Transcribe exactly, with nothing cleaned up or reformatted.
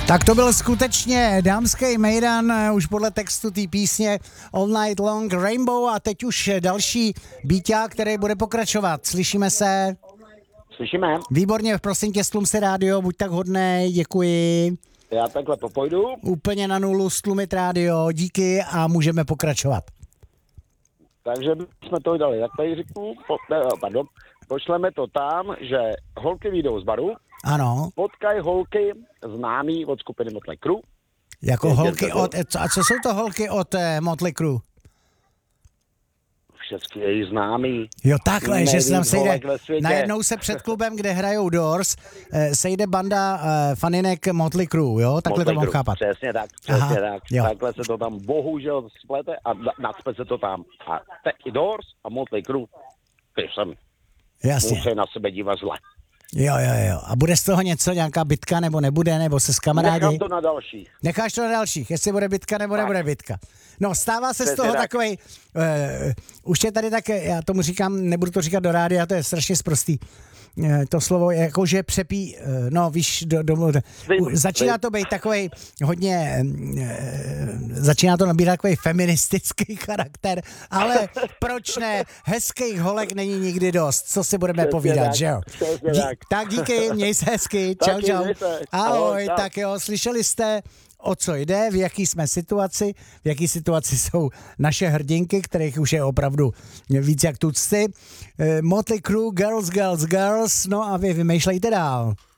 Tak to byl skutečně dámský mejdan, už podle textu té písně All Night Long Rainbow a teď už další býťák, který bude pokračovat. Slyšíme se? Slyšíme. Výborně, prosím tě, stlum si rádio, buď tak hodnej, děkuji. Já takhle popojdu. Úplně na nulu, stlumit rádio, díky a můžeme pokračovat. Takže jsme to dali takhle, Jiříku, po, pardon, pošleme to tam, že holky vyjdou z baru. Ano. Potkají holky známý od skupiny Motley Crue. Jako je, holky je to, od, a co jsou to holky od eh, Motley Crue? Všechny její známý. Jo, takhle, že se tam sejde, najednou se před klubem, kde hrajou Doors, eh, sejde banda eh, faninek Motley Crue, jo? Takhle Motley to mám Crue. chápat. Přesně tak, přesně Aha, tak. jo. Takhle se to tam bohužel splete a nacpe se to tam. A te, i Doors a Motley Crue, ty jsem, Jasně. musí na sebe dívat zle. Jo, jo, jo. A bude z toho něco, nějaká bitka, nebo nebude, nebo se s kamarádi? Nechám to na další. Necháš to na dalších, jestli bude bitka, nebo tak. nebude bitka. No, stává se Přesně z toho tak. takovej, uh, už je tady tak, já tomu říkám, nebudu to říkat do rádia, to je strašně sprostý. Uh, to slovo je jako, že přepí, uh, no víš, do, do, do, Vím, začíná vím. to být takovej hodně, uh, začíná to nabírat takovej feministický charakter, ale proč ne, hezkých holek není nikdy dost, co si budeme Přesně povídat, tak, že jo? přesně Dí, tak. tak díky, měj se hezky, čau, Taky, čau. měj se. Ahoj, Ahoj, čau. tak jo, slyšeli jste, o co jde, v jaký jsme situaci, v jaký situaci jsou naše hrdinky, kterých už je opravdu víc jak tucty. Motley Crue, Girls, Girls, Girls, no a vy vymýšlejte dál.